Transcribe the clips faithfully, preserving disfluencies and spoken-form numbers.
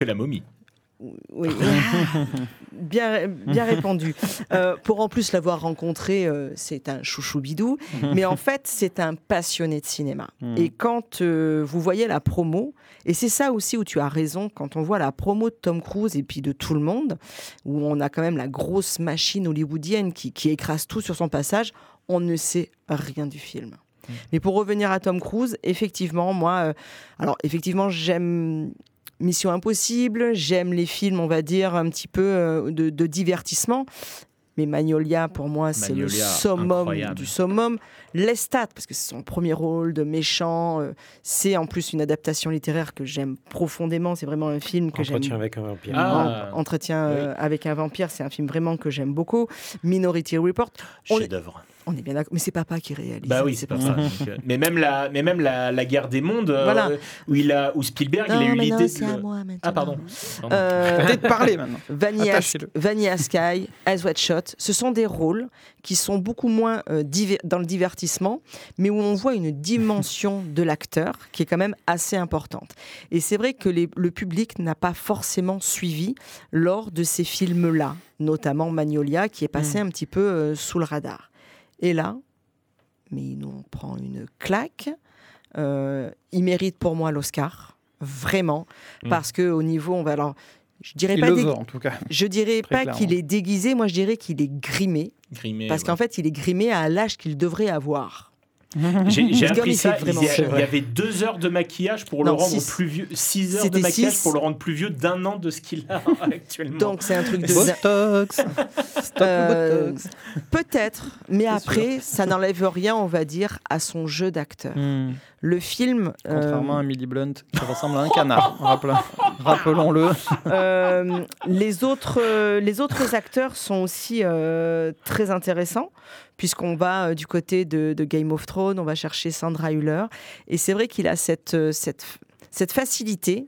La momie. Oui, bien, bien répondu. Euh, pour en plus l'avoir rencontré, euh, c'est un chouchou bidou, mais en fait, c'est un passionné de cinéma. Mmh. Et quand euh, vous voyez la promo, et c'est ça aussi où tu as raison, quand on voit la promo de Tom Cruise et puis de tout le monde, où on a quand même la grosse machine hollywoodienne qui, qui écrase tout sur son passage, on ne sait rien du film. Mmh. Mais pour revenir à Tom Cruise, effectivement, moi, euh, alors effectivement, j'aime Mission Impossible, j'aime les films, on va dire, un petit peu euh, de, de divertissement. Mais Magnolia, pour moi, c'est Magnolia, le summum incroyable. du summum. Lestat, parce que c'est son premier rôle de méchant. Euh, c'est en plus une adaptation littéraire que j'aime profondément. C'est vraiment un film que Entretien j'aime. avec un vampire. Ah. En- Entretien Oui. euh, avec un vampire, c'est un film vraiment que j'aime beaucoup. Minority Report. On est, Chef-d'œuvre. on est bien d'accord. Mais c'est papa qui réalise. Bah oui, c'est pas ça. Donc, euh, mais même la, mais même la, la guerre des mondes, euh, Voilà. où il a, où Spielberg, Non, il a eu mais non, l'idée. c'est de... à moi maintenant. Ah pardon. Pardon. Euh, Arrêtez de parler maintenant. Vanilla, Attachez-le. Vanilla Sky, Eyes Wide Shut, ce sont des rôles qui sont beaucoup moins euh, diver- dans le divertissement, mais où on voit une dimension de l'acteur qui est quand même assez importante. Et c'est vrai que les- le public n'a pas forcément suivi lors de ces films-là, notamment Magnolia, qui est passé un petit peu euh, sous le radar. Et là, mais il nous prend une claque. Euh, il mérite pour moi l'Oscar, vraiment, Mm. parce que au niveau, on va alors. Je dirais Il pas le dég- veut, en tout cas. je dirais Très pas clairement. qu'il est déguisé, moi je dirais qu'il est grimé, Grimé, parce ouais. qu'en fait il est grimé à l'âge qu'il devrait avoir. J'ai, j'ai Parce appris qu'il ça. fait vraiment- il, y a- c'est il y avait deux heures de maquillage pour Non, le rendre six. plus vieux. Six heures de C'était maquillage six. pour le rendre plus vieux d'un an de ce qu'il a actuellement. Donc c'est un truc de Botox. Stop Euh, le Botox. peut-être, mais après ça n'enlève rien, on va dire, à son jeu d'acteur. Hmm. Le film, euh, Contrairement à Millie Blunt, qui ressemble à un canard. Rappelons- Rappelons-le. Euh, les, autres, euh, les autres acteurs sont aussi euh, très intéressants, puisqu'on va euh, du côté de, de Game of Thrones, on va chercher Sandra Hüller. Et c'est vrai qu'il a cette, euh, cette, cette facilité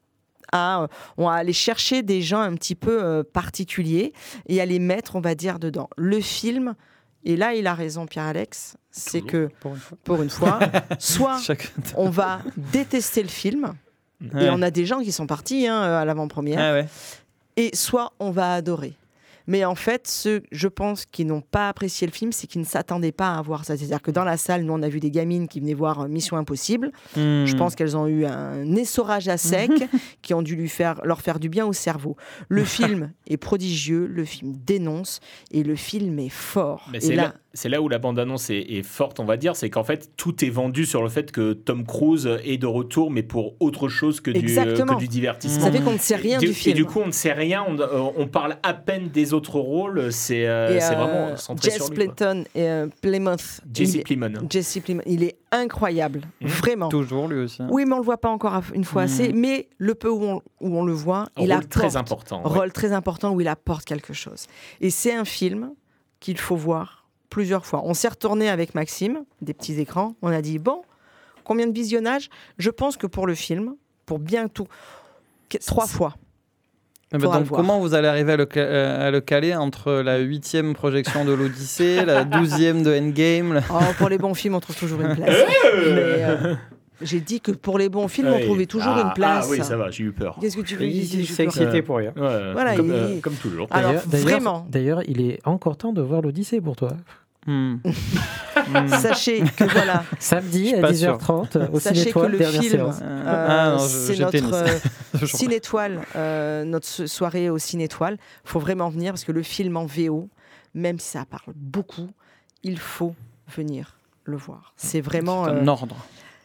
à, euh, on va aller chercher des gens un petit peu euh, particuliers et à les mettre, on va dire, dedans. Le film, et là il a raison Pierre-Alex, c'est Toujours. que, Pour une fois. pour une fois, soit Chaque- on va détester le film, et Ouais. on a des gens qui sont partis hein, à l'avant-première, Ah ouais. et soit on va adorer. Mais en fait, ceux, je pense, qui n'ont pas apprécié le film, c'est qu'ils ne s'attendaient pas à voir ça. C'est-à-dire que dans la salle, nous, on a vu des gamines qui venaient voir euh, Mission Impossible. Hmm. Je pense qu'elles ont eu un essorage à sec qui ont dû lui faire, leur faire du bien au cerveau. Le film est prodigieux, le film dénonce, et le film est fort. Mais et c'est là, là, c'est là où la bande-annonce est, est forte, on va dire, c'est qu'en fait, tout est vendu sur le fait que Tom Cruise est de retour, mais pour autre chose que, du, euh, Exactement. que du divertissement. ça fait qu'on ne sait rien et, du et film. du coup, on ne sait rien, on, euh, on parle à peine des autres rôles, c'est, euh, Et, c'est euh, vraiment centré Jess sur lui. quoi. Playton et euh, Plymouth. Jesse il est- Plemons. Jesse Plemons, il est incroyable, Mhm. vraiment. Toujours lui aussi. Oui, mais on le voit pas encore à- une fois Mhm. assez. Mais le peu où on, où on le voit, il Rôle apporte très important. ouais. rôle très important où il apporte quelque chose. Et c'est un film qu'il faut voir plusieurs fois. On s'est retourné avec Maxime, des petits écrans. On a dit bon, combien de visionnages ? Je pense que pour le film, pour bien tout, que- trois fois. Ah bah Faudra donc le voir. comment vous allez arriver à le, ca- euh, à le caler entre la huitième projection de l'Odyssée, la douzième de Endgame la- Oh, pour les bons films, on trouve toujours une place. Mais, euh, j'ai dit que pour les bons films, on Ouais. trouvait toujours Ah, une place. Ah oui, ça va, j'ai eu peur. Qu'est-ce que tu veux Il dire s'est excité pour rien. Ouais, Voilà, comme, il- euh, comme toujours. Alors, D'ailleurs- d'ailleurs- vraiment. D'ailleurs, il est encore temps de voir l'Odyssée pour toi. Hmm. Hmm. Sachez que voilà, Samedi Je suis à pas dix heures trente au sachez que Cinétoile, le dernière film, séance. euh, Ah non, je- c'est j'ai tennis. notre euh, Ce jour-là. Cinétoile, euh, notre so- soirée au Cinétoile. Il faut vraiment venir parce que le film en V O, même si ça parle beaucoup, il faut venir le voir. C'est vraiment C'est euh, un ordre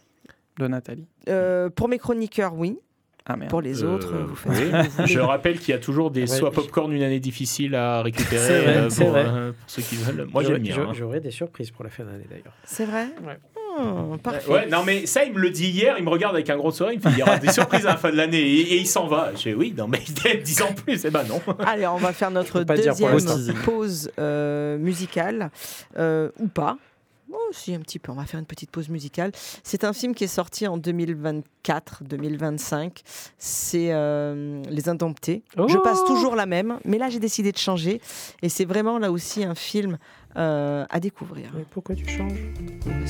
de Nathalie. euh, pour mes chroniqueurs, oui. Ah merde. Pour les Euh, autres, vous faites oui. ce que vous voulez. Je rappelle qu'il y a toujours des Ouais, soit je- popcorn une année difficile à récupérer C'est vrai, euh, c'est pour, vrai. euh, pour ceux qui veulent. Moi J'aurais- j'aime bien. j'aurais- hein. J'aurais des surprises pour la fin d'année d'ailleurs. C'est vrai. Ouais. Oh, parfait. Ouais, non mais ça il me le dit hier, il me regarde avec un gros sourire, il me fait il y aura des surprises à la fin de l'année et, et il s'en va. Je fais oui, non mais dix ans plus, eh ben non. Allez, on va faire notre Faut pas dire pour deuxième le teasing. pause euh, musicale, euh, ou pas. Oh, si, un petit peu. On va faire une petite pause musicale. C'est un film qui est sorti en deux mille vingt-quatre deux mille vingt-cinq. C'est euh, Les Indomptés. Oh Je passe toujours la même, mais là, j'ai décidé de changer. Et c'est vraiment là aussi un film euh, à découvrir. Mais pourquoi tu changes ? Parce